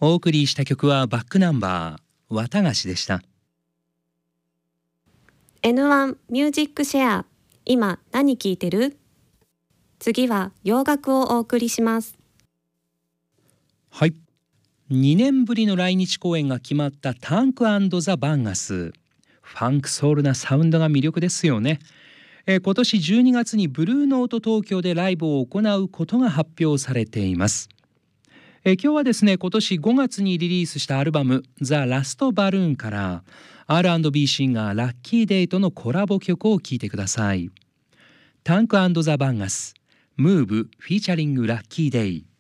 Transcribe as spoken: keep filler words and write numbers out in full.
お送りした曲はバックナンバー綿菓子でした。 エヌワン ミュージックシェア、今何聴いてる？次は洋楽をお送りします。 はい、にねんぶりの来日公演が決まったタンク&ザ・バンガス。ファンクソウルなサウンドが魅力ですよね。えー今年じゅうにがつにブルーノート東京でライブを行うことが発表されています。えー今日はですね、今年ごがつにリリースしたアルバムザ・ラスト・バルーンから アールアンドビー シンガーラッキーデイとのコラボ曲を聴いてください。タンク&ザ・バンガスムーブフィーチャリングラッキーデイ。